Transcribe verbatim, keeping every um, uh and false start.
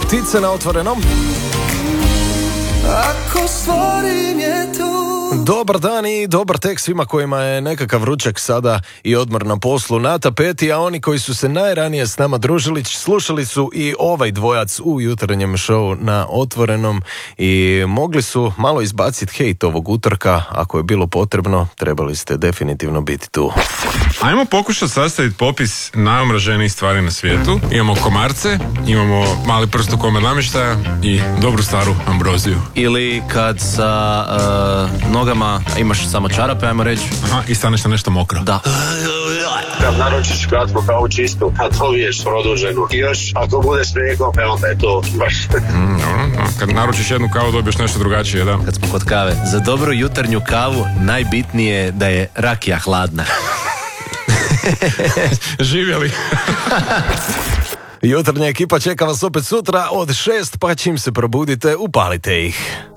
Ptice na otvorenom. Ako stvorim je tu. Dobar dan i dobar tek svima kojima je nekakav ručak sada i odmor na poslu na tapeti, a oni koji su se najranije s nama družili, slušali su i ovaj dvojac u jutarnjem show na otvorenom i mogli su malo izbaciti hejt ovog utorka. Ako je bilo potrebno, trebali ste definitivno biti tu. Ajmo pokušati sastaviti popis najomraženijih stvari na svijetu. Imamo komarce, imamo mali prst u kome namještaja i dobru staru ambroziju. Ili kad sa uh, nogama imaš samo čarape, ajmo reći. Aha, i staneš na nešto mokro. Da. Kad naručiš kratko kao čistu, kad dobiješ produženu i još ako bude s mlijekom, e onda je to baš... Mm, no, no. Kad naručiš jednu kavu, dobiješ nešto drugačije, da. Kad smo kod kave, za dobru jutarnju kavu najbitnije je da je rakija hladna. Živjeli. Jutarnja ekipa čeka vas opet sutra od šest, pa čim se probudite, upalite ih.